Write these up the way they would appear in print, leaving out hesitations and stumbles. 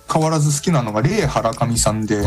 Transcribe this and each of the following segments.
変わらず好きなのがレイ・ハラカミさんで、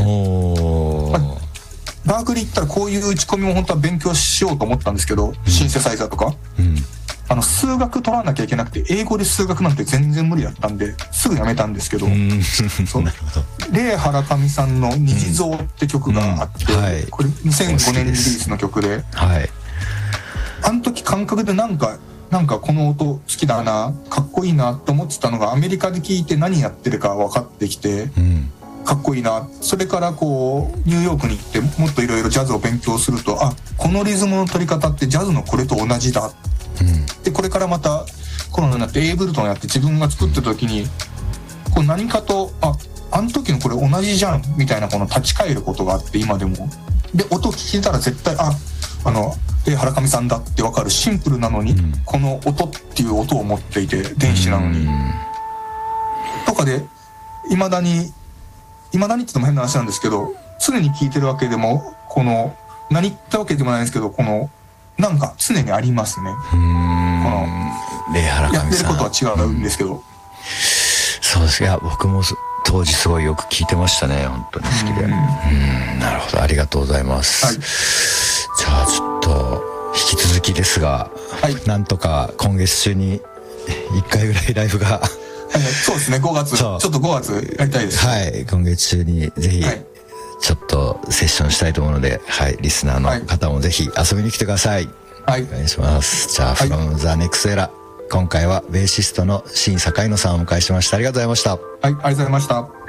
バークリー行ったらこういう打ち込みも本当は勉強しようと思ったんですけど、シンセサイザーとか、数学取らなきゃいけなくて、英語で数学なんて全然無理だったんですぐやめたんですけど、そうレイ・ハラカミさんの虹像って曲があって、これ2005年リリースの曲で、あの時感覚でなんかこの音好きだな、かっこいいなと思ってたのが、アメリカで聴いて何やってるか分かってきて、かっこいいな。それからこうニューヨークに行ってもっといろいろジャズを勉強すると、このリズムの取り方ってジャズのこれと同じだ、でこれからまたコロナになってエイブルトンやって自分が作った時にこう何かとあの時のこれ同じじゃんみたいなこの立ち返ることがあって、今でもで音聞いたら絶対原上さんだって分かるシンプルなのに、この音っていう音を持っていて電子なのに、とかでいまだにって言っても変な話なんですけど、常に聴いてるわけでもこの何ってわけでもないんですけど、このなんか常にありますね。このやってることは違うんですけど、 そうです。いや僕も当時すごいよく聴いてましたね。本当に好きで。なるほど、ありがとうございます。じゃあちょっと引き続きですが、なんとか今月中に1回ぐらいライブがそうですね、5月ちょっと5月やりたいです。 今月中にぜひちょっとセッションしたいと思うので、リスナーの方もぜひ遊びに来てください。お願いします。じゃあ、From the Next Era、今回はベーシストの新坂井野さんをお迎えしました。ありがとうございました。 ありがとうございました。